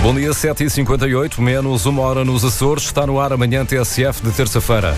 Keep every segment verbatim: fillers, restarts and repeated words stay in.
Bom dia, sete e cinquenta e oito, menos uma hora nos Açores. Está no ar amanhã T S F de terça-feira.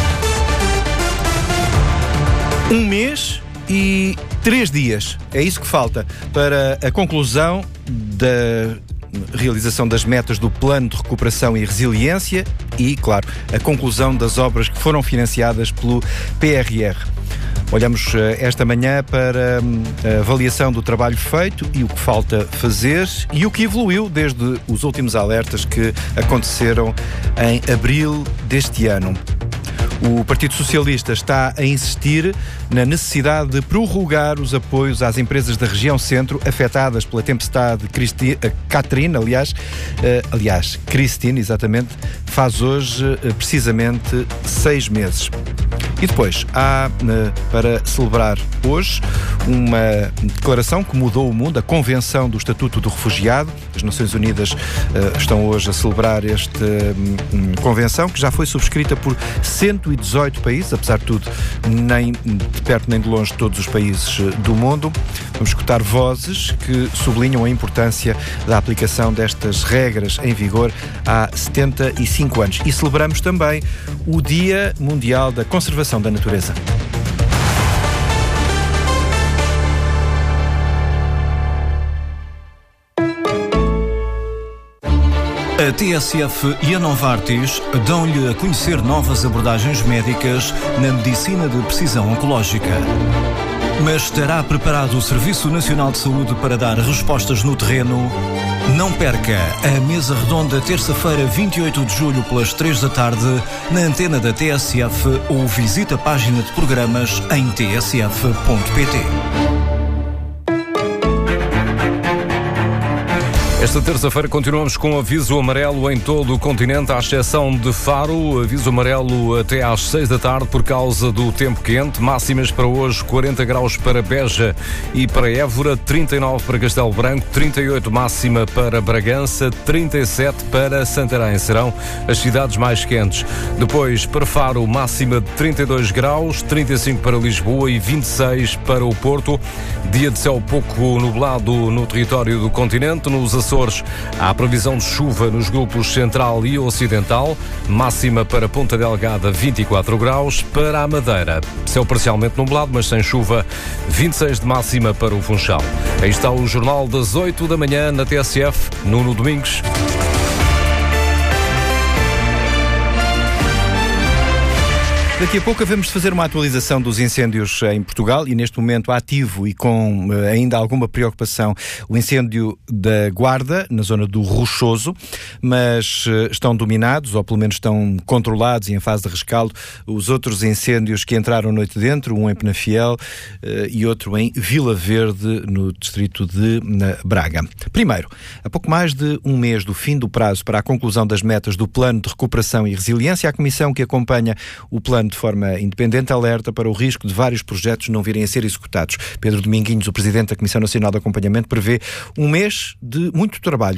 Um mês e três dias. É isso que falta para a conclusão da realização das metas do Plano de Recuperação e Resiliência e, claro, a conclusão das obras que foram financiadas pelo P R R. Olhamos esta manhã para a avaliação do trabalho feito e o que falta fazer e o que evoluiu desde os últimos alertas que aconteceram em abril deste ano. O Partido Socialista está a insistir na necessidade de prorrogar os apoios às empresas da região centro afetadas pela tempestade Cristi- Katrina, aliás, uh, aliás, Christine, exatamente, faz hoje uh, precisamente seis meses. E depois há, uh, para celebrar hoje, uma declaração que mudou o mundo, a Convenção do Estatuto do Refugiado. As Nações Unidas uh, estão hoje a celebrar esta um, convenção, que já foi subscrita por cento e dezoito países, apesar de tudo, nem de perto nem de longe todos os países do mundo. Vamos escutar vozes que sublinham a importância da aplicação destas regras em vigor há setenta e cinco anos. E celebramos também o Dia Mundial da Conservação da Natureza. A T S F e a Novartis dão-lhe a conhecer novas abordagens médicas na medicina de precisão oncológica. Mas estará preparado o Serviço Nacional de Saúde para dar respostas no terreno? Não perca a mesa redonda terça-feira, vinte e oito de julho, pelas três da tarde, na antena da T S F, ou visite a página de programas em t s f ponto p t. Esta terça-feira continuamos com aviso amarelo em todo o continente, à exceção de Faro. Aviso amarelo até às seis da tarde por causa do tempo quente. Máximas para hoje: quarenta graus para Beja e para Évora, trinta e nove para Castelo Branco, trinta e oito máxima para Bragança, trinta e sete para Santarém. Serão as cidades mais quentes. Depois, para Faro, máxima de trinta e dois graus, trinta e cinco para Lisboa e vinte e seis para o Porto. Dia de céu pouco nublado no território do continente. Nos Açores há previsão de chuva nos grupos central e ocidental, máxima para Ponta Delgada vinte e quatro graus, para a Madeira céu parcialmente nublado, mas sem chuva, vinte e seis de máxima para o Funchal. Aí está o Jornal das oito da manhã na T S F, Nuno Domingos. Daqui a pouco havemos de fazer uma atualização dos incêndios em Portugal e neste momento ativo e com uh, ainda alguma preocupação o incêndio da Guarda, na zona do Rochoso, mas uh, estão dominados, ou pelo menos estão controlados e em fase de rescaldo, os outros incêndios que entraram noite dentro, um em Penafiel uh, e outro em Vila Verde, no distrito de uh, Braga. Primeiro, a pouco mais de um mês do fim do prazo para a conclusão das metas do Plano de Recuperação e Resiliência, a comissão que acompanha o plano de forma independente alerta para o risco de vários projetos não virem a ser executados. Pedro Dominguinhos, o Presidente da Comissão Nacional de Acompanhamento, prevê um mês de muito trabalho.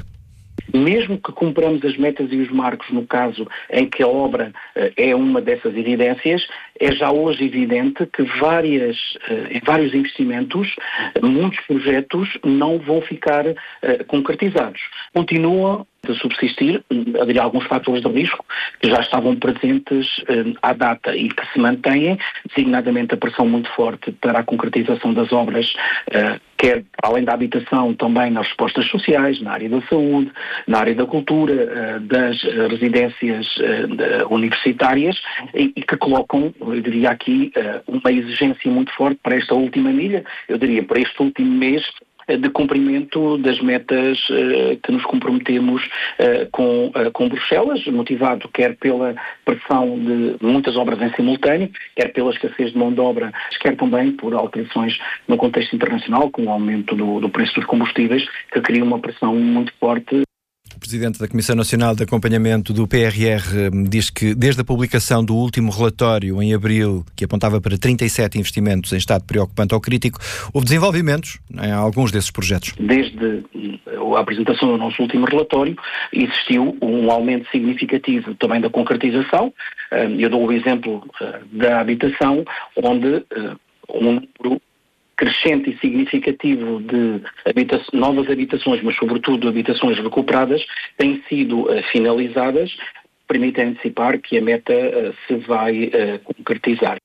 Mesmo que cumpramos as metas e os marcos no caso em que a obra uh, é uma dessas evidências, é já hoje evidente que várias, uh, vários investimentos, uh, muitos projetos não vão ficar uh, concretizados. Continuam a subsistir, haveria alguns fatores de risco que já estavam presentes uh, à data e que se mantêm, designadamente a pressão muito forte para a concretização das obras, uh, quer além da habitação também nas respostas sociais, na área da saúde, na área da cultura, uh, das uh, residências uh, universitárias e, e que colocam, eu diria aqui, uh, uma exigência muito forte para esta última milha, eu diria para este último mês, de cumprimento das metas uh, que nos comprometemos uh, com, uh, com Bruxelas, motivado quer pela pressão de muitas obras em simultâneo, quer pela escassez de mão de obra, quer também por alterações no contexto internacional, com o aumento do, do preço dos combustíveis, que cria uma pressão muito forte. O Presidente da Comissão Nacional de Acompanhamento do P R R diz que desde a publicação do último relatório em abril, que apontava para trinta e sete investimentos em estado preocupante ou crítico, houve desenvolvimentos em alguns desses projetos. Desde a apresentação do nosso último relatório, existiu um aumento significativo também da concretização. Eu dou o exemplo da habitação, onde um número crescente e significativo de habita- novas habitações, mas sobretudo habitações recuperadas, têm sido uh, finalizadas, permite antecipar que a meta uh, se vai uh, concretizar.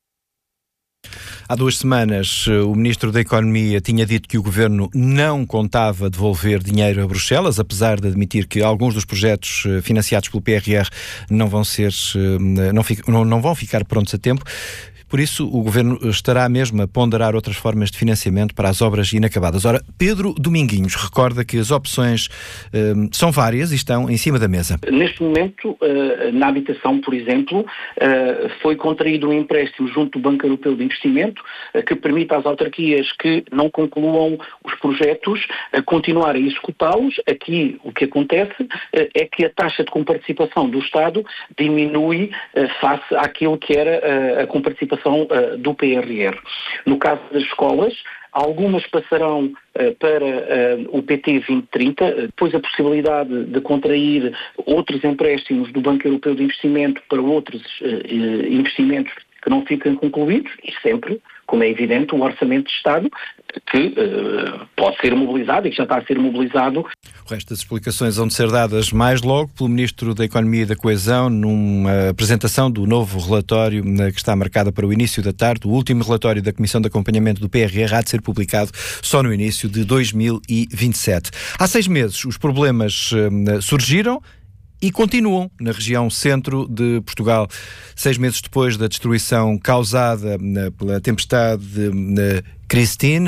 Há duas semanas, o Ministro da Economia tinha dito que o Governo não contava devolver dinheiro a Bruxelas, apesar de admitir que alguns dos projetos financiados pelo P R R não vão ser, não, não, não vão ficar prontos a tempo. Por isso, o Governo estará mesmo a ponderar outras formas de financiamento para as obras inacabadas. Ora, Pedro Dominguinhos recorda que as opções uh, são várias e estão em cima da mesa. Neste momento, uh, na habitação, por exemplo, uh, foi contraído um empréstimo junto do Banco Europeu de Investimento uh, que permite às autarquias que não concluam os projetos uh, continuar a executá-los. Aqui, o que acontece uh, é que a taxa de comparticipação do Estado diminui uh, face àquilo que era uh, a comparticipação do P R R. No caso das escolas, algumas passarão uh, para uh, o P T vinte trinta, depois a possibilidade de contrair outros empréstimos do Banco Europeu de Investimento para outros uh, investimentos que não ficam concluídos e sempre, como é evidente, o Orçamento de Estado que uh, pode ser mobilizado e que já está a ser mobilizado. O resto das explicações vão de ser dadas mais logo pelo Ministro da Economia e da Coesão numa apresentação do novo relatório que está marcada para o início da tarde. O último relatório da Comissão de Acompanhamento do P R R há de ser publicado só no início de dois mil e vinte e sete. Há seis meses os problemas uh, surgiram e continuam na região centro de Portugal. Seis meses depois da destruição causada pela tempestade Christine,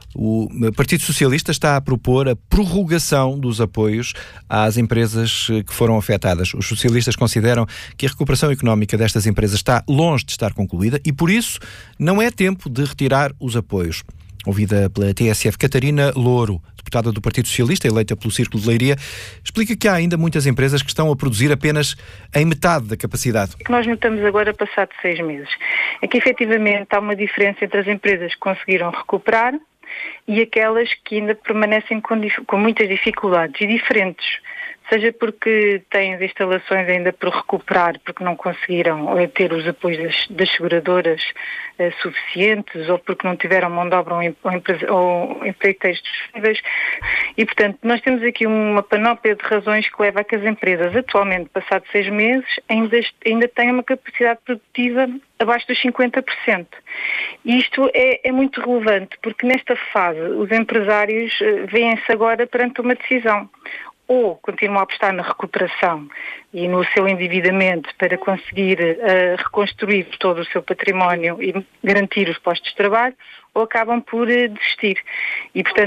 o Partido Socialista está a propor a prorrogação dos apoios às empresas que foram afetadas. Os socialistas consideram que a recuperação económica destas empresas está longe de estar concluída e, por isso, não é tempo de retirar os apoios. Ouvida pela T S F, Catarina Louro, deputada do Partido Socialista, eleita pelo Círculo de Leiria, explica que há ainda muitas empresas que estão a produzir apenas em metade da capacidade. O que nós notamos agora, passado seis meses, é que efetivamente há uma diferença entre as empresas que conseguiram recuperar e aquelas que ainda permanecem com, com muitas dificuldades e diferentes. Seja porque têm as instalações ainda por recuperar, porque não conseguiram ter os apoios das, das seguradoras uh, suficientes, ou porque não tiveram mão de obra ou, ou, ou empreiteiros disponíveis. E, portanto, nós temos aqui uma panóplia de razões que leva a que as empresas, atualmente, passados seis meses, ainda, ainda tenham uma capacidade produtiva abaixo dos cinquenta por cento. E isto é, é muito relevante, porque nesta fase os empresários uh, veem-se agora perante uma decisão. Ou continuam a apostar na recuperação e no seu endividamento para conseguir uh, reconstruir todo o seu património e garantir os postos de trabalho, ou acabam por uh, desistir. E, portanto,